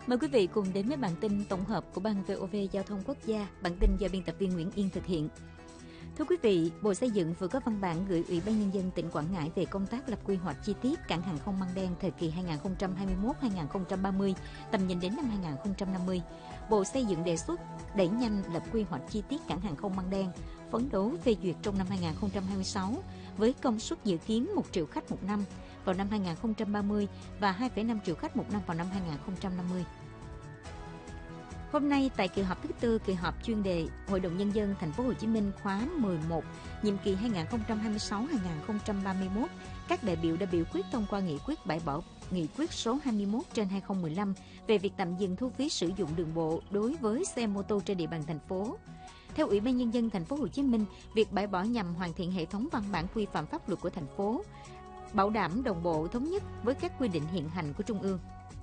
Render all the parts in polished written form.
Mời quý vị cùng đến với bản tin tổng hợp của Ban VOV Giao thông Quốc gia. Bản tin do biên tập viên Nguyễn Yên thực hiện. Thưa quý vị, Bộ Xây dựng vừa có văn bản gửi Ủy ban Nhân dân tỉnh Quảng Ngãi về công tác lập quy hoạch chi tiết cảng hàng không Măng Đen thời kỳ 2021-2030, tầm nhìn đến năm 2050. Bộ Xây dựng đề xuất đẩy nhanh lập quy hoạch chi tiết cảng hàng không Măng Đen, phấn đấu phê duyệt trong năm 2026 với công suất dự kiến 1 triệu khách một năm vào năm 2030 và 2,5 triệu khách một năm vào năm 2050. Hôm nay tại kỳ họp thứ tư, kỳ họp chuyên đề Hội đồng Nhân dân Thành phố Hồ Chí Minh khóa 11, nhiệm kỳ 2026-2031, các đại biểu đã biểu quyết thông qua nghị quyết bãi bỏ nghị quyết số 21/2015 về việc tạm dừng thu phí sử dụng đường bộ đối với xe mô tô trên địa bàn thành phố. Theo Ủy ban Nhân dân Thành phố Hồ Chí Minh, việc bãi bỏ nhằm hoàn thiện hệ thống văn bản quy phạm pháp luật của thành phố, bảo đảm đồng bộ thống nhất với các quy định hiện hành của Trung ương.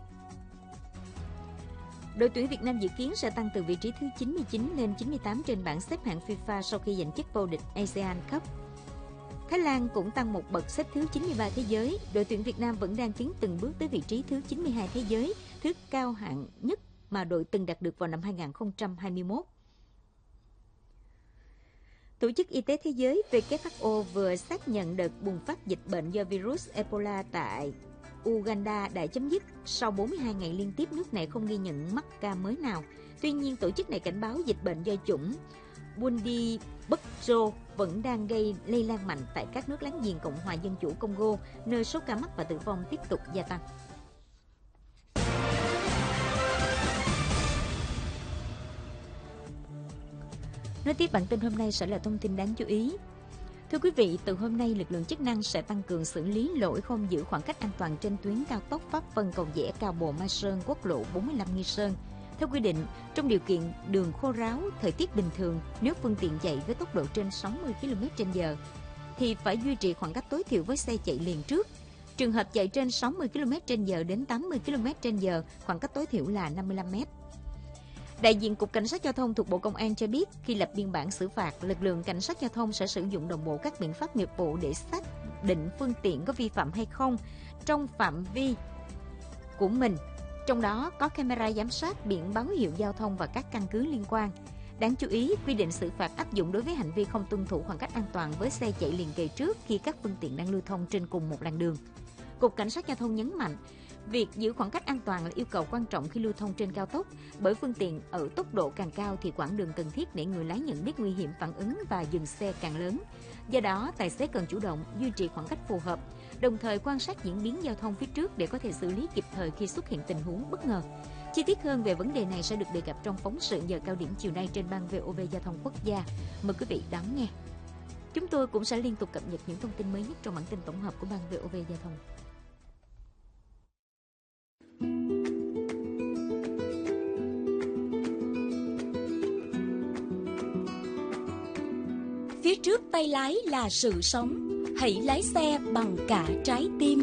Đội tuyển Việt Nam dự kiến sẽ tăng từ vị trí thứ 99 lên 98 trên bảng xếp hạng FIFA sau khi giành chức vô địch ASEAN Cup. Thái Lan cũng tăng một bậc xếp thứ 93 thế giới. Đội tuyển Việt Nam vẫn đang tiến từng bước tới vị trí thứ 92 thế giới, thứ cao hạng nhất mà đội từng đạt được vào năm 2021. Tổ chức Y tế Thế giới WHO vừa xác nhận đợt bùng phát dịch bệnh do virus Ebola tại Uganda đã chấm dứt sau 42 ngày liên tiếp nước này không ghi nhận mắc ca mới nào. Tuy nhiên, tổ chức này cảnh báo dịch bệnh do chủng Bundibugyo vẫn đang gây lây lan mạnh tại các nước láng giềng Cộng hòa Dân chủ Congo, nơi số ca mắc và tử vong tiếp tục gia tăng. Nói tiếp bản tin hôm nay sẽ là thông tin đáng chú ý. Thưa quý vị, từ hôm nay lực lượng chức năng sẽ tăng cường xử lý lỗi không giữ khoảng cách an toàn trên tuyến cao tốc Pháp Vân Cầu Giẽ Cao Bồ Mai Sơn, quốc lộ 45 Nghi Sơn. Theo quy định, trong điều kiện đường khô ráo, thời tiết bình thường, nếu phương tiện chạy với tốc độ trên 60 km/h thì phải duy trì khoảng cách tối thiểu với xe chạy liền trước. Trường hợp chạy trên 60 km/h đến 80 km/h, khoảng cách tối thiểu là 55 m. Đại diện Cục Cảnh sát Giao thông thuộc Bộ Công an cho biết, khi lập biên bản xử phạt, lực lượng Cảnh sát Giao thông sẽ sử dụng đồng bộ các biện pháp nghiệp vụ để xác định phương tiện có vi phạm hay không trong phạm vi của mình. Trong đó có camera giám sát, biển báo hiệu giao thông và các căn cứ liên quan. Đáng chú ý, quy định xử phạt áp dụng đối với hành vi không tuân thủ khoảng cách an toàn với xe chạy liền kề trước khi các phương tiện đang lưu thông trên cùng một làn đường. Cục Cảnh sát Giao thông nhấn mạnh, việc giữ khoảng cách an toàn là yêu cầu quan trọng khi lưu thông trên cao tốc, bởi phương tiện ở tốc độ càng cao thì quãng đường cần thiết để người lái nhận biết nguy hiểm phản ứng và dừng xe càng lớn. Do đó, tài xế cần chủ động duy trì khoảng cách phù hợp, đồng thời quan sát diễn biến giao thông phía trước để có thể xử lý kịp thời khi xuất hiện tình huống bất ngờ. Chi tiết hơn về vấn đề này sẽ được đề cập trong phóng sự giờ cao điểm chiều nay trên Ban VOV Giao thông Quốc gia. Mời quý vị đón nghe. Chúng tôi cũng sẽ liên tục cập nhật những thông tin mới nhất trong bản tin tổng hợp của Ban VOV Giao thông. Phía trước tay lái là sự sống, hãy lái xe bằng cả trái tim.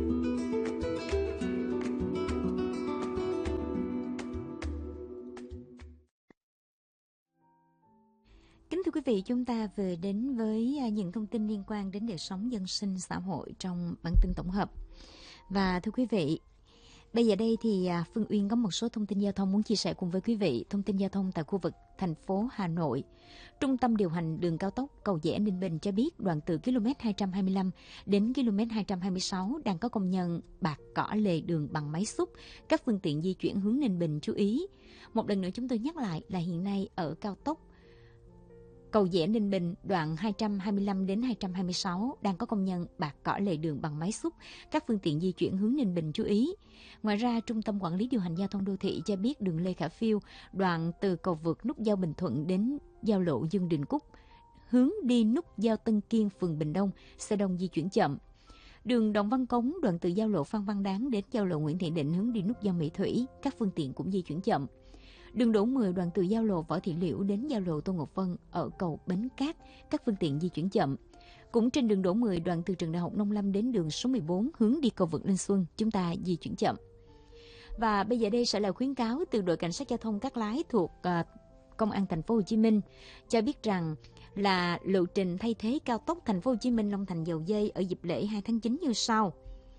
Kính thưa quý vị, chúng ta vừa đến với những thông tin liên quan đến đời sống dân sinh xã hội trong bản tin tổng hợp. Và thưa quý vị, bây giờ đây thì Phương Uyên có một số thông tin giao thông muốn chia sẻ cùng với quý vị. Thông tin giao thông tại khu vực thành phố Hà Nội. Trung tâm điều hành đường cao tốc Cầu Giẽ Ninh Bình cho biết đoạn từ km 225 đến km 226 đang có công nhân bạt cỏ lề đường bằng máy xúc. Các phương tiện di chuyển hướng Ninh Bình chú ý. Một lần nữa chúng tôi nhắc lại là hiện nay ở cao tốc Cầu Giẽ Ninh Bình đoạn 225 đến 226 đang có công nhân bạt cỏ lề đường bằng máy xúc. Các phương tiện di chuyển hướng Ninh Bình chú ý. Ngoài ra, Trung tâm Quản lý điều hành giao thông đô thị cho biết đường Lê Khả Phiêu đoạn từ cầu vượt nút giao Bình Thuận đến giao lộ Dương Đình Cúc hướng đi nút giao Tân Kiên, phường Bình Đông, xe đông di chuyển chậm. Đường Đồng Văn Cống đoạn từ giao lộ Phan Văn Đáng đến giao lộ Nguyễn Thị Định hướng đi nút giao Mỹ Thủy, các phương tiện cũng di chuyển chậm. Đường Đỗ 10 đoạn từ giao lộ Võ Thị Liễu đến giao lộ Tô Ngọc Vân ở cầu Bến Cát, các phương tiện di chuyển chậm. Cũng trên đường Đỗ 10 đoạn từ trường Đại học Nông Lâm đến đường số 14 hướng đi cầu vượt Linh Xuân, chúng ta di chuyển chậm. Và bây giờ đây sẽ là khuyến cáo từ đội cảnh sát giao thông Cát Lái thuộc Công an thành phố Hồ Chí Minh cho biết rằng là lộ trình thay thế cao tốc thành phố Hồ Chí Minh Long Thành Dầu Dây ở dịp lễ 2 tháng 9 như sau.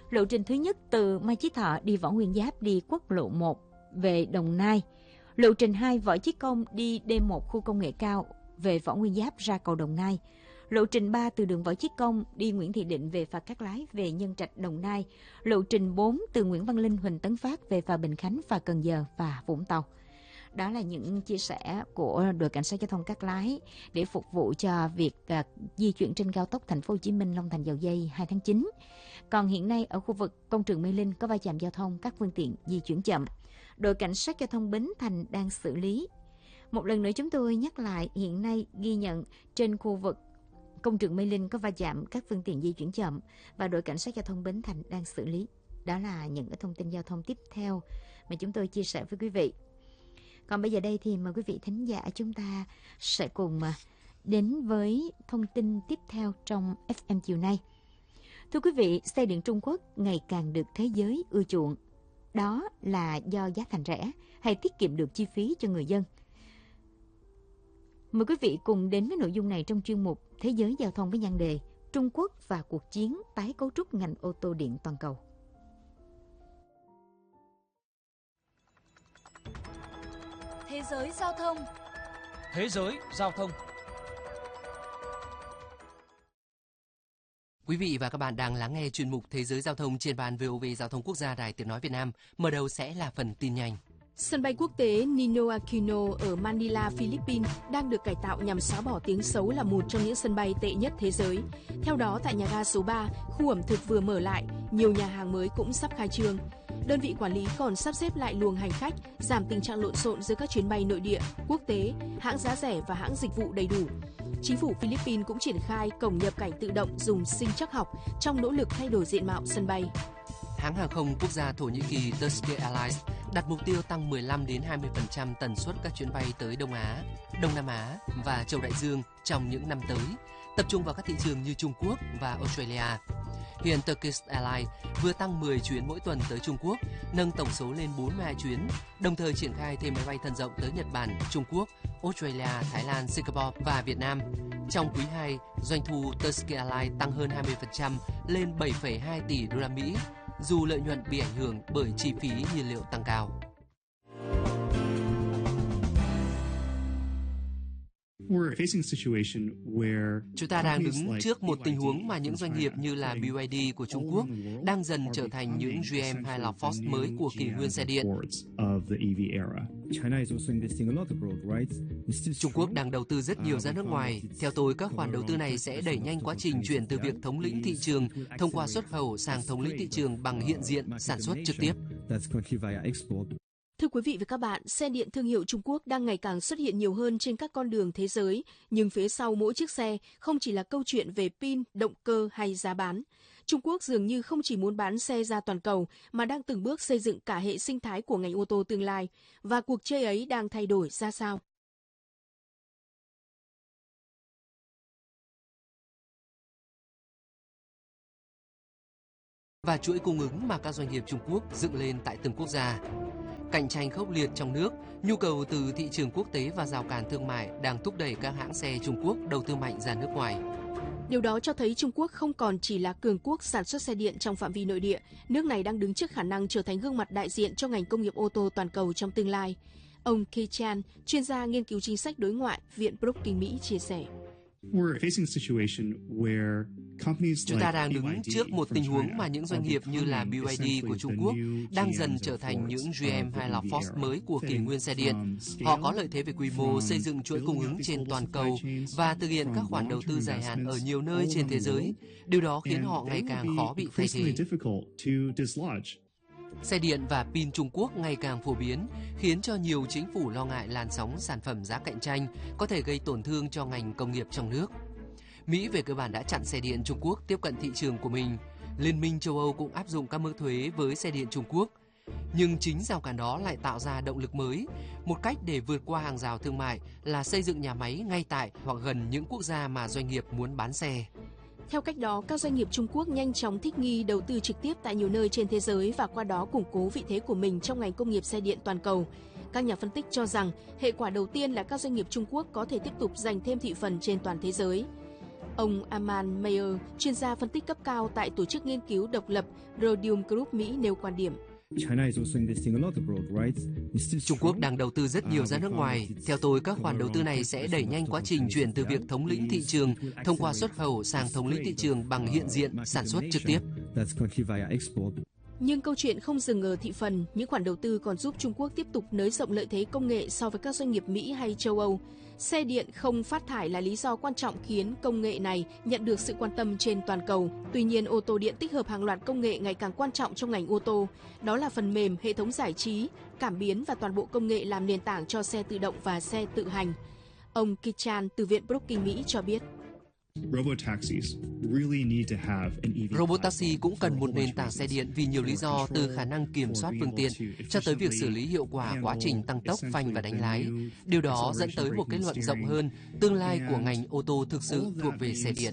Lộ trình thứ nhất từ Mai Chí Thọ đi Võ Nguyên Giáp đi quốc lộ 1 về Đồng Nai. Lộ trình 2 Võ Chí Công đi D1 khu công nghệ cao về Võ Nguyên Giáp ra cầu Đồng Nai. Lộ trình 3 từ đường Võ Chí Công đi Nguyễn Thị Định về phà Cát Lái về Nhân Trạch Đồng Nai. Lộ trình 4 từ Nguyễn Văn Linh Huỳnh Tấn Phát về phà Bình Khánh, phà Cần Giờ và Vũng Tàu. Đó là những chia sẻ của đội cảnh sát giao thông Cát Lái để phục vụ cho việc di chuyển trên cao tốc Thành phố Hồ Chí Minh Long Thành Dầu Giây 2 tháng 9. Còn hiện nay ở khu vực công trường Mê Linh có va chạm giao thông, các phương tiện di chuyển chậm. Đội cảnh sát giao thông Bến Thành đang xử lý. Một lần nữa chúng tôi nhắc lại, hiện nay ghi nhận trên khu vực công trường Mê Linh có va chạm, các phương tiện di chuyển chậm và đội cảnh sát giao thông Bến Thành đang xử lý. Đó là những cái thông tin giao thông tiếp theo mà chúng tôi chia sẻ với quý vị. Còn bây giờ đây thì mời quý vị thính giả chúng ta sẽ cùng đến với thông tin tiếp theo trong FM chiều nay. Thưa quý vị, xe điện Trung Quốc ngày càng được thế giới ưa chuộng. Đó là do giá thành rẻ hay tiết kiệm được chi phí cho người dân. Mời quý vị cùng đến với nội dung này trong chuyên mục Thế giới giao thông với nhan đề Trung Quốc và cuộc chiến tái cấu trúc ngành ô tô điện toàn cầu. Thế giới giao thông. Thế giới giao thông. Quý vị và các bạn đang lắng nghe chuyên mục Thế giới giao thông trên ban VOV Giao thông Quốc gia Đài Tiếng nói Việt Nam. Mở đầu sẽ là phần tin nhanh. Sân bay quốc tế Nino Aquino ở Manila, Philippines đang được cải tạo nhằm xóa bỏ tiếng xấu là một trong những sân bay tệ nhất thế giới. Theo đó, tại nhà ga số 3, khu ẩm thực vừa mở lại, nhiều nhà hàng mới cũng sắp khai trương. Đơn vị quản lý còn sắp xếp lại luồng hành khách, giảm tình trạng lộn xộn giữa các chuyến bay nội địa, quốc tế, hãng giá rẻ và hãng dịch vụ đầy đủ. Chính phủ Philippines cũng triển khai cổng nhập cảnh tự động dùng sinh trắc học trong nỗ lực thay đổi diện mạo sân bay. Hãng hàng không quốc gia Thổ Nhĩ Kỳ Turkish Airlines đặt mục tiêu tăng 15 đến 20% tần suất các chuyến bay tới Đông Á, Đông Nam Á và châu Đại Dương trong những năm tới, tập trung vào các thị trường như Trung Quốc và Australia. Hiện Turkish Airlines vừa tăng 10 chuyến mỗi tuần tới Trung Quốc, nâng tổng số lên 42 chuyến, đồng thời triển khai thêm máy bay thân rộng tới Nhật Bản, Trung Quốc, Australia, Thái Lan, Singapore và Việt Nam. Trong quý 2, doanh thu Turkish Airlines tăng hơn 20% lên 7,2 tỷ đô la Mỹ, dù lợi nhuận bị ảnh hưởng bởi chi phí nhiên liệu tăng cao. Chúng ta đang đứng trước một tình huống mà những doanh nghiệp như là BYD của Trung Quốc đang dần trở thành những GM hay là Ford mới của kỷ nguyên xe điện. Trung Quốc đang đầu tư rất nhiều ra nước ngoài. Theo tôi, các khoản đầu tư này sẽ đẩy nhanh quá trình chuyển từ việc thống lĩnh thị trường thông qua xuất khẩu sang thống lĩnh thị trường bằng hiện diện sản xuất trực tiếp. Thưa quý vị và các bạn, xe điện thương hiệu Trung Quốc đang ngày càng xuất hiện nhiều hơn trên các con đường thế giới, nhưng phía sau mỗi chiếc xe không chỉ là câu chuyện về pin, động cơ hay giá bán. Trung Quốc dường như không chỉ muốn bán xe ra toàn cầu, mà đang từng bước xây dựng cả hệ sinh thái của ngành ô tô tương lai. Và cuộc chơi ấy đang thay đổi ra sao? Và chuỗi cung ứng mà các doanh nghiệp Trung Quốc dựng lên tại từng quốc gia. Cạnh tranh khốc liệt trong nước, nhu cầu từ thị trường quốc tế và rào cản thương mại đang thúc đẩy các hãng xe Trung Quốc đầu tư mạnh ra nước ngoài. Điều đó cho thấy Trung Quốc không còn chỉ là cường quốc sản xuất xe điện trong phạm vi nội địa, nước này đang đứng trước khả năng trở thành gương mặt đại diện cho ngành công nghiệp ô tô toàn cầu trong tương lai. Ông Ki Chan, chuyên gia nghiên cứu chính sách đối ngoại, Viện Brookings Mỹ chia sẻ. Chúng ta đang đứng trước một tình huống mà những doanh nghiệp như là BYD của Trung Quốc đang dần trở thành những GM hay là Ford mới của kỷ nguyên xe điện. Họ có lợi thế về quy mô, xây dựng chuỗi cung ứng trên toàn cầu và thực hiện các khoản đầu tư dài hạn ở nhiều nơi trên thế giới. Điều đó khiến họ ngày càng khó bị thay thế. Xe điện và pin Trung Quốc ngày càng phổ biến, khiến cho nhiều chính phủ lo ngại làn sóng sản phẩm giá cạnh tranh có thể gây tổn thương cho ngành công nghiệp trong nước. Mỹ về cơ bản đã chặn xe điện Trung Quốc tiếp cận thị trường của mình. Liên minh châu Âu cũng áp dụng các mức thuế với xe điện Trung Quốc. Nhưng chính rào cản đó lại tạo ra động lực mới. Một cách để vượt qua hàng rào thương mại là xây dựng nhà máy ngay tại hoặc gần những quốc gia mà doanh nghiệp muốn bán xe. Theo cách đó, các doanh nghiệp Trung Quốc nhanh chóng thích nghi đầu tư trực tiếp tại nhiều nơi trên thế giới và qua đó củng cố vị thế của mình trong ngành công nghiệp xe điện toàn cầu. Các nhà phân tích cho rằng hệ quả đầu tiên là các doanh nghiệp Trung Quốc có thể tiếp tục giành thêm thị phần trên toàn thế giới. Ông Aman Mayer, chuyên gia phân tích cấp cao tại tổ chức nghiên cứu độc lập Rhodium Group Mỹ nêu quan điểm. Trung Quốc đang đầu tư rất nhiều ra nước ngoài. Theo tôi, các khoản đầu tư này sẽ đẩy nhanh quá trình chuyển từ việc thống lĩnh thị trường thông qua xuất khẩu sang thống lĩnh thị trường bằng hiện diện sản xuất trực tiếp. Nhưng câu chuyện không dừng ở thị phần, những khoản đầu tư còn giúp Trung Quốc tiếp tục nới rộng lợi thế công nghệ so với các doanh nghiệp Mỹ hay châu Âu. Xe điện không phát thải là lý do quan trọng khiến công nghệ này nhận được sự quan tâm trên toàn cầu. Tuy nhiên, ô tô điện tích hợp hàng loạt công nghệ ngày càng quan trọng trong ngành ô tô. Đó là phần mềm, hệ thống giải trí, cảm biến và toàn bộ công nghệ làm nền tảng cho xe tự động và xe tự hành. Ông Kichan từ Viện Brookings Mỹ cho biết. Robot taxi cũng cần một nền tảng xe điện vì nhiều lý do, từ khả năng kiểm soát phương tiện cho tới việc xử lý hiệu quả quá trình tăng tốc, phanh và đánh lái. Điều đó dẫn tới một kết luận rộng hơn, tương lai của ngành ô tô thực sự thuộc về xe điện.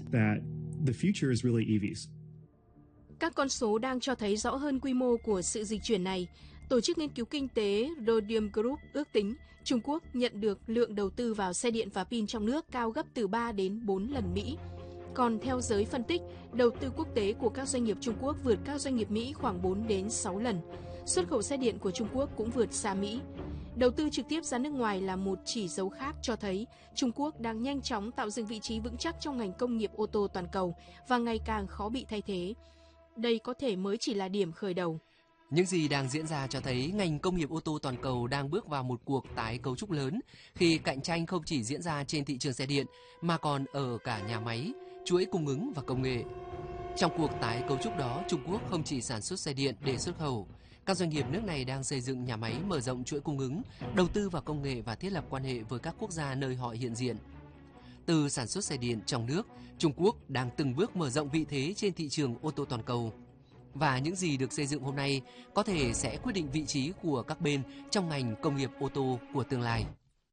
Các con số đang cho thấy rõ hơn quy mô của sự dịch chuyển này. Tổ chức nghiên cứu kinh tế Rhodium Group ước tính Trung Quốc nhận được lượng đầu tư vào xe điện và pin trong nước cao gấp từ 3 đến 4 lần Mỹ. Còn theo giới phân tích, đầu tư quốc tế của các doanh nghiệp Trung Quốc vượt các doanh nghiệp Mỹ khoảng 4 đến 6 lần. Xuất khẩu xe điện của Trung Quốc cũng vượt xa Mỹ. Đầu tư trực tiếp ra nước ngoài là một chỉ dấu khác cho thấy Trung Quốc đang nhanh chóng tạo dựng vị trí vững chắc trong ngành công nghiệp ô tô toàn cầu và ngày càng khó bị thay thế. Đây có thể mới chỉ là điểm khởi đầu. Những gì đang diễn ra cho thấy ngành công nghiệp ô tô toàn cầu đang bước vào một cuộc tái cấu trúc lớn khi cạnh tranh không chỉ diễn ra trên thị trường xe điện mà còn ở cả nhà máy, chuỗi cung ứng và công nghệ. Trong cuộc tái cấu trúc đó, Trung Quốc không chỉ sản xuất xe điện để xuất khẩu. Các doanh nghiệp nước này đang xây dựng nhà máy, mở rộng chuỗi cung ứng, đầu tư vào công nghệ và thiết lập quan hệ với các quốc gia nơi họ hiện diện. Từ sản xuất xe điện trong nước, Trung Quốc đang từng bước mở rộng vị thế trên thị trường ô tô toàn cầu. Và những gì được xây dựng hôm nay có thể sẽ quyết định vị trí của các bên trong ngành công nghiệp ô tô của tương lai.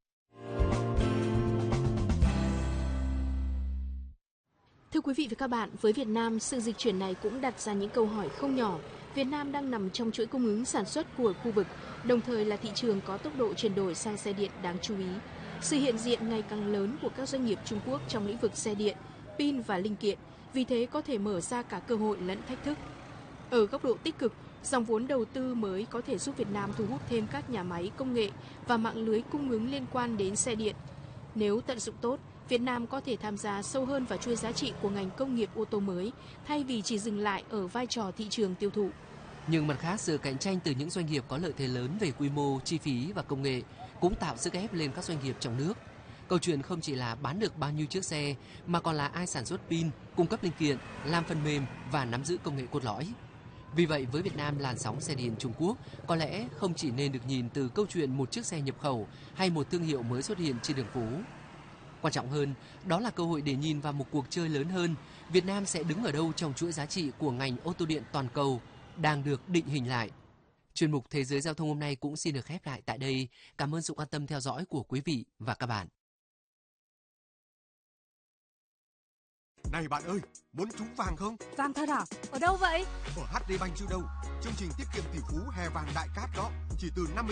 Thưa quý vị và các bạn, với Việt Nam, sự dịch chuyển này cũng đặt ra những câu hỏi không nhỏ. Việt Nam đang nằm trong chuỗi cung ứng sản xuất của khu vực, đồng thời là thị trường có tốc độ chuyển đổi sang xe điện đáng chú ý. Sự hiện diện ngày càng lớn của các doanh nghiệp Trung Quốc trong lĩnh vực xe điện, pin và linh kiện, vì thế có thể mở ra cả cơ hội lẫn thách thức. Ở góc độ tích cực, dòng vốn đầu tư mới có thể giúp Việt Nam thu hút thêm các nhà máy công nghệ và mạng lưới cung ứng liên quan đến xe điện. Nếu tận dụng tốt, Việt Nam có thể tham gia sâu hơn vào chuỗi giá trị của ngành công nghiệp ô tô mới, thay vì chỉ dừng lại ở vai trò thị trường tiêu thụ. Nhưng mặt khác, sự cạnh tranh từ những doanh nghiệp có lợi thế lớn về quy mô, chi phí và công nghệ cũng tạo sức ép lên các doanh nghiệp trong nước. Câu chuyện không chỉ là bán được bao nhiêu chiếc xe, mà còn là ai sản xuất pin, cung cấp linh kiện, làm phần mềm và nắm giữ công nghệ cốt lõi. Vì vậy, với Việt Nam, làn sóng xe điện Trung Quốc có lẽ không chỉ nên được nhìn từ câu chuyện một chiếc xe nhập khẩu hay một thương hiệu mới xuất hiện trên đường phố. Quan trọng hơn, đó là cơ hội để nhìn vào một cuộc chơi lớn hơn. Việt Nam sẽ đứng ở đâu trong chuỗi giá trị của ngành ô tô điện toàn cầu đang được định hình lại. Chuyên mục Thế giới Giao thông hôm nay cũng xin được khép lại tại đây. Cảm ơn sự quan tâm theo dõi của quý vị và các bạn. Này bạn ơi, muốn trúng vàng không? Vàng thật à? Ở đâu vậy? Ở HD Bank chứ đâu. Chương trình tiết kiệm tỷ phú hè vàng đại cát đó, chỉ từ 50